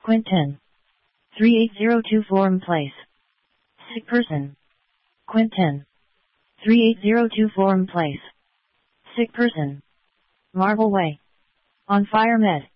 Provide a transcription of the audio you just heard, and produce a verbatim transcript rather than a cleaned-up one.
Quintin. three eight zero two Forum Place. Sick person. Quintin. three eight zero two Forum Place. Sick person. Marble Way. On Fire Med.